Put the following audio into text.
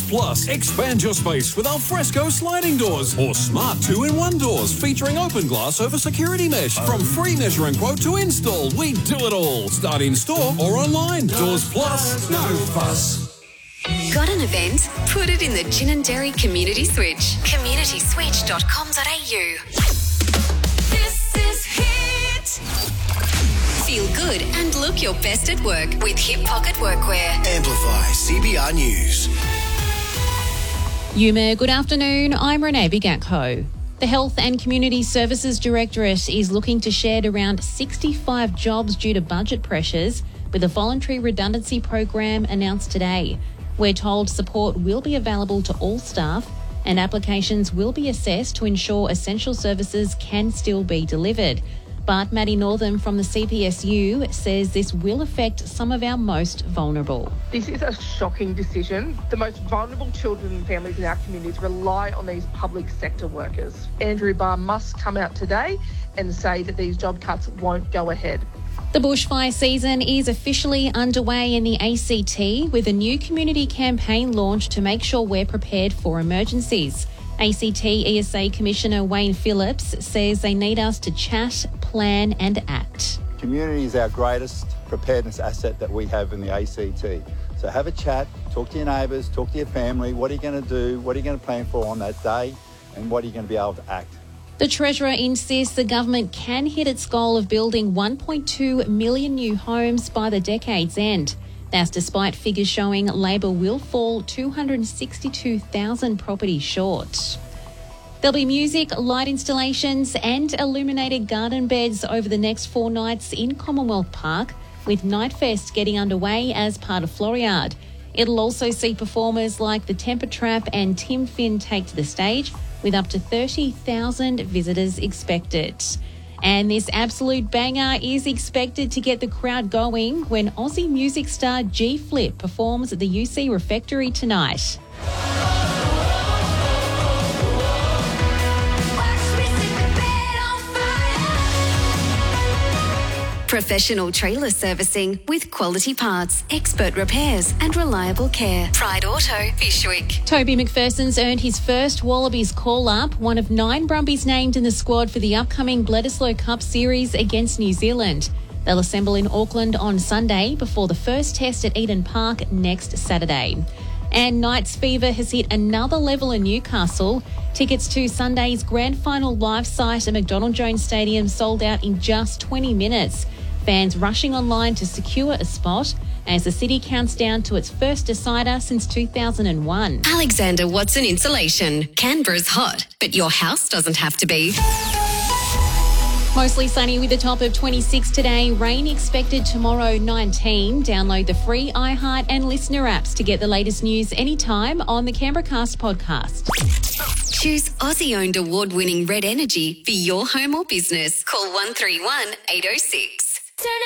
Plus, expand your space with alfresco sliding doors or smart 2-in-1 doors featuring open glass over security mesh. From free measure and quote to install, we do it all. Start in store or online. Doors Plus, no fuss. Got an event? Put it in the Gin and Dairy Community Switch. communityswitch.com.au. This is Hit. Feel good and look your best at work with Hip Pocket Workwear. Amplify CBR News. Yuma, good afternoon. I'm Renee Bigatko. The Health and Community Services Directorate is looking to shed around 65 jobs due to budget pressures, with a voluntary redundancy program announced today. We're told support will be available to all staff and applications will be assessed to ensure essential services can still be delivered. But Maddie Northam from the CPSU says this will affect some of our most vulnerable. This is a shocking decision. The most vulnerable children and families in our communities rely on these public sector workers. Andrew Barr must come out today and say that these job cuts won't go ahead. The bushfire season is officially underway in the ACT with a new community campaign launched to make sure we're prepared for emergencies. ACT ESA Commissioner Wayne Phillips says they need us to chat, plan and act. Community is our greatest preparedness asset that we have in the ACT. So have a chat, talk to your neighbours, talk to your family. What are you going to do? What are you going to plan for on that day? And what are you going to be able to act? The Treasurer insists the government can hit its goal of building 1.2 million new homes by the decade's end. That's despite figures showing Labor will fall 262,000 properties short. There'll be music, light installations and illuminated garden beds over the next 4 nights in Commonwealth Park, with Nightfest getting underway as part of Floriade. It'll also see performers like the Temper Trap and Tim Finn take to the stage, with up to 30,000 visitors expected. And this absolute banger is expected to get the crowd going when Aussie music star G Flip performs at the UC Refectory tonight. Professional trailer servicing with quality parts, expert repairs and reliable care. Pride Auto, Fishwick. Toby McPherson's earned his first Wallabies call-up, one of 9 Brumbies named in the squad for the upcoming Bledisloe Cup series against New Zealand. They'll assemble in Auckland on Sunday before the first test at Eden Park next Saturday. And Knights fever has hit another level in Newcastle. Tickets to Sunday's grand final live site at McDonald Jones Stadium sold out in just 20 minutes. Fans rushing online to secure a spot as the city counts down to its first decider since 2001. Alexander Watson Insulation. Canberra's hot, but your house doesn't have to be. Mostly sunny with a top of 26 today. Rain expected tomorrow, 19. Download the free iHeart and Listener apps to get the latest news anytime on the Canberracast podcast. Choose Aussie-owned award-winning Red Energy for your home or business. Call 131 806.